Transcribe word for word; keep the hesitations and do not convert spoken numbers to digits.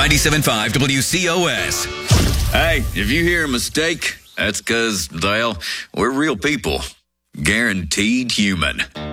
ninety-seven point five W C O S. Hey, if you hear a mistake, that's because, well, we're real people. Guaranteed human.